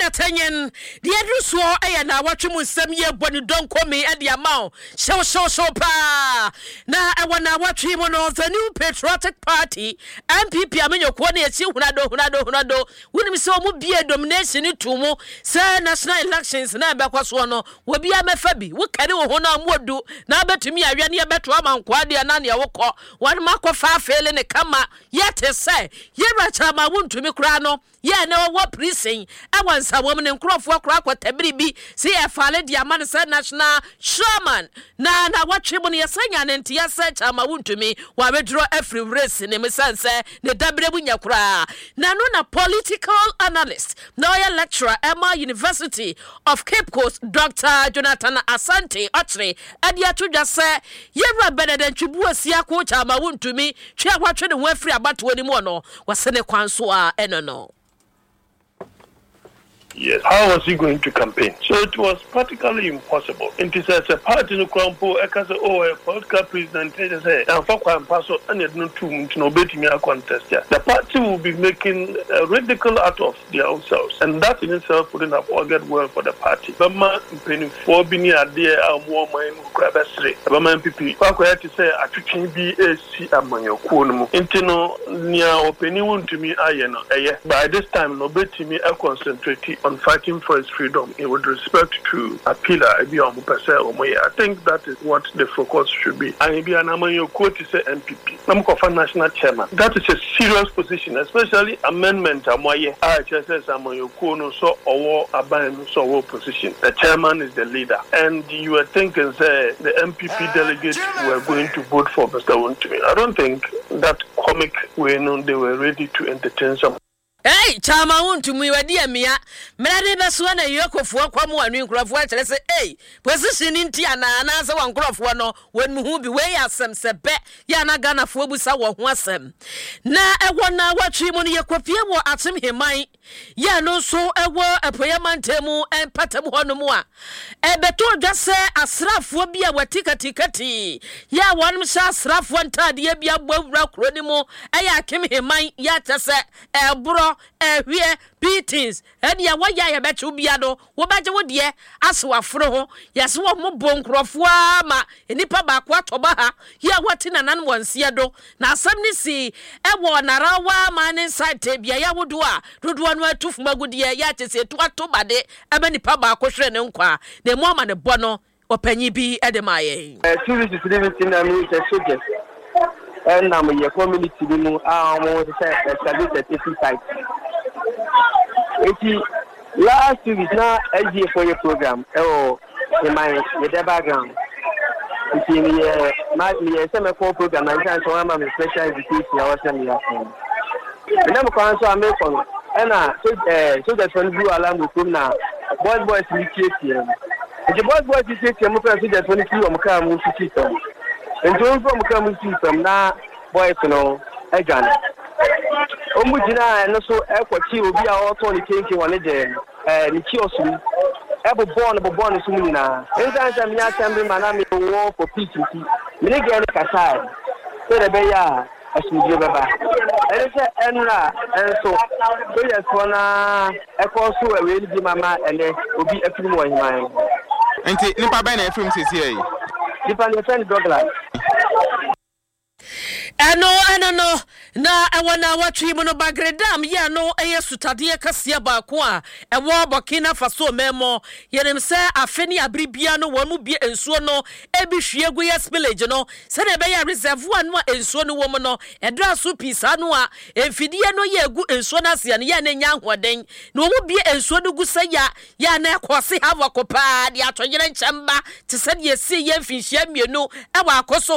na tanyen de adruso eya na watwe mu nsam ye boni donko me e de amao show pa na ewa na watwe mu no the New Patriotic Party MPP amenyoko na echi hunado wonim se omu bie domination to mu say national elections na ebekwaso no wo bia mefa bi wo kare wo ho na amodu na betumi awe na beto amankwa de na ne wokọ wan makọfa afele ne kama yete say yera chama wontumi kura no ye na wo prison awansa wo ne nkrofo kura kwatabiribi se e fale de amane say national chairman na watwe mu ne yesanya ne ntia say chama wontumi wa bedro every race ne mesanse ne dabrebu nyakura na no na political analyst na ya lecturer Emma University of Cape Coast Dr. Jonathan Asante Ochre adia tudwa say yera beneden twibu asia ko chama wontumi twa watwe ne ho afiri abato ani mu no wasene kwanso a enono. Yes, how was he going to campaign? So it was practically impossible. It is as a party no crumple, a political president, and for Paso, and it no bet me a contest. The party will be making a ridicule out of their own selves, and that in itself wouldn't have augured well for the party. But man, penny 4 billion a day, and more mine, Crabastre, Bama MPP, Paco to say, I took BAC among your Kuno, Intino, near opinion to me, by this time, no bet me a concentrate on fighting for his freedom with respect to Apila. I think that is what the focus should be. And be an Amanyo quote is a MPP. I'm national chairman. That is a serious position, especially amendment. IHSS Amanyo Kono so or Aban so position. The chairman is the leader, and you were thinking say the MPP delegates were going to vote for Mr. Wontumi. I don't think that comic way they were ready to entertain some. Hey, chama wontumi wadi amia mrade beso na yekofo kwamu anu nkrofo akere se position nti ana se wan nkrofo no wanmu bi we asem se be ya na Ghana fo busa wo ho asem na ewo na watwe mu no yekopie wo atem heman ya no so ewo apoyamantemu empatem hono mu a ebeto dwase asrafo bi a watikatikati ya wonum sha asrafo ntade bia gbawura kroni mu eya akem heman ya tese ebro ehwie beatings edi ya waya ya betu bia do wo baje wo de aswafro ho yase wo mo bonkrofo ama enipa ba kwa toba ha ya wati nanan wonsie do na asam ni si ewo narawa ma ne site bia ya wodo a dodo no atufu magudie ya tese to atoba de eba nipa ba ko hwere ne nkwa na mu ama ne bo no opanyi bi edemaye tourist living na me soldiers and I'm a community mu almost service site. Last week now LG for your program in my background. My summer program and so I'm a special education I was sending you. And I'm also a make so that when you alarm with now boys initiate the boys initiate them so that when you come to see them. And so from coming to from now, boys, again. Omujina and also Equati will be our only taking one again. Nikiosu, Ever born Sumina. And I'm not telling Manami war for peace. Minigan Kasai. So the Baya, as we give about. And so, there's one echo so a really mama and there will be a few more in mind. And Nipa Bene from CCA. Nipa friend Douglas. Ano na ewana watwi mu no bagredam ye no eye sutade kase ba ko a ewo Burkina Faso memo yenim se afeni abribia no won mu bie ensuo no ebi hwiegu yes village no se na be ya reservoir no ensuo no wom no edra so pisa no a emfidie no ye egu ensuo na se ne ye na nya hoden na omu bie ensuo no gu se ya na ekose havokopa de atoyere nchamba te se de esi ye mfinhia mienu e wa akoso